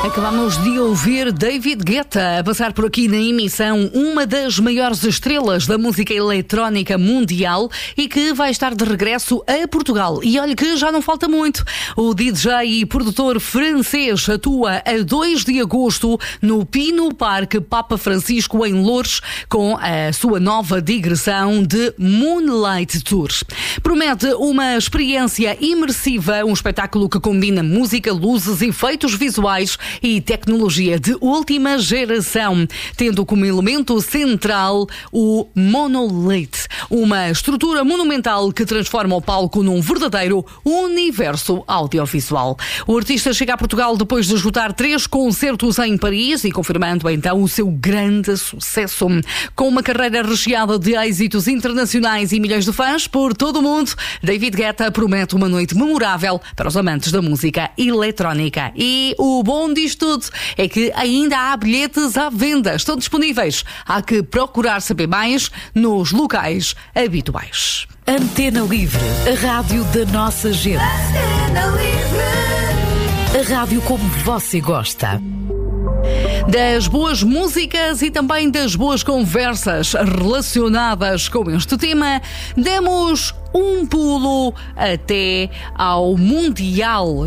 Acabamos de ouvir David Guetta a passar por aqui na emissão, uma das maiores estrelas da música eletrónica mundial e que vai estar de regresso a Portugal. E olha que já não falta muito. O DJ e produtor francês atua a 2 de agosto no Pino Parque Papa Francisco em Loures com a sua nova digressão de Moonlight Tour. Promete uma experiência imersiva, um espetáculo que combina música, luzes, efeitos visuais e tecnologia de última geração, tendo como elemento central o monolith, uma estrutura monumental que transforma o palco num verdadeiro universo audiovisual. O artista chega a Portugal depois de esgotar 3 concertos em Paris e confirmando então o seu grande sucesso. Com uma carreira recheada de êxitos internacionais e milhões de fãs por todo o mundo, David Guetta promete uma noite memorável para os amantes da música eletrónica. E o bom disto tudo é que ainda há bilhetes à venda. Estão disponíveis. Há que procurar saber mais nos locais habituais. Antena Livre, a rádio da nossa gente. Antena Livre, a rádio como você gosta. Das boas músicas e também das boas conversas relacionadas com este tema, demos um pulo até ao Mundial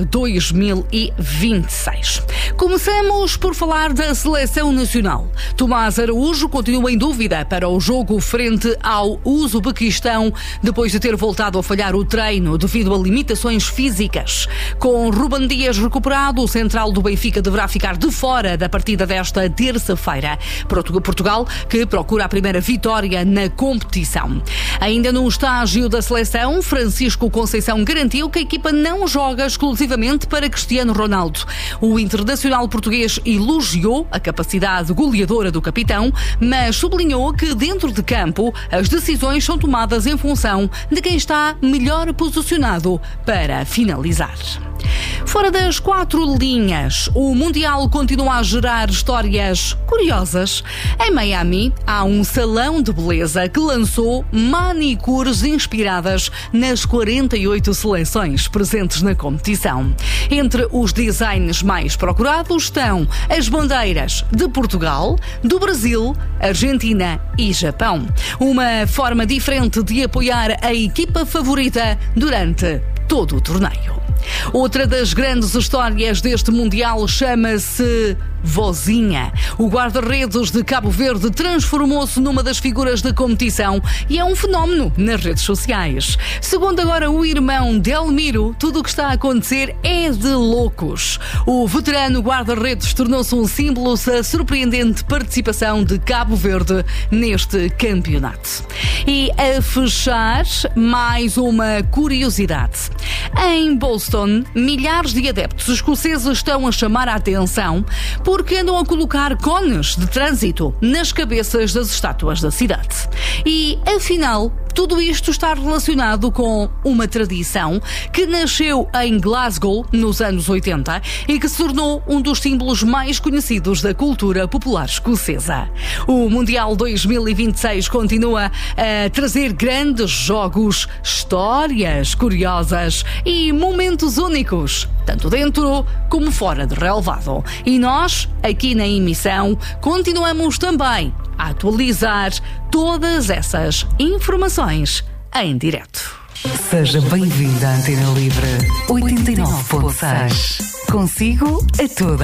2026. Começamos por falar da seleção nacional. Tomás Araújo continua em dúvida para o jogo frente ao Uzbequistão, depois de ter voltado a falhar o treino devido a limitações físicas. Com Ruben Dias recuperado, o central do Benfica deverá ficar de fora da partida desta terça-feira. Portugal, que procura a primeira vitória na competição. Ainda no estágio da seleção, Francisco Conceição garantiu que a equipa não joga exclusivamente para Cristiano Ronaldo. O internacional português elogiou a capacidade goleadora do capitão, mas sublinhou que dentro de campo as decisões são tomadas em função de quem está melhor posicionado para finalizar. Fora das 4 linhas, o Mundial continua a gerar histórias curiosas. Em Miami, há um salão de beleza que lançou manicures inspiradas nas 48 seleções presentes na competição. Entre os designs mais procurados estão as bandeiras de Portugal, do Brasil, Argentina e Japão. Uma forma diferente de apoiar a equipa favorita durante todo o torneio. Outra das grandes histórias deste Mundial chama-se Vozinha. O guarda-redes de Cabo Verde transformou-se numa das figuras da competição e é um fenómeno nas redes sociais. Segundo agora o irmão Delmiro, tudo o que está a acontecer é de loucos. O veterano guarda-redes tornou-se um símbolo da surpreendente participação de Cabo Verde neste campeonato. E a fechar, mais uma curiosidade. Em Boston, milhares de adeptos escoceses estão a chamar a atenção porque andam a colocar cones de trânsito nas cabeças das estátuas da cidade. E, afinal, tudo isto está relacionado com uma tradição que nasceu em Glasgow nos anos 80 e que se tornou um dos símbolos mais conhecidos da cultura popular escocesa. O Mundial 2026 continua a trazer grandes jogos, histórias curiosas e momentos únicos, tanto dentro como fora de relevado. E nós, aqui na emissão, continuamos também a atualizar todas essas informações em direto. Seja bem-vindo à Antena Livre 89.6. Consigo a toda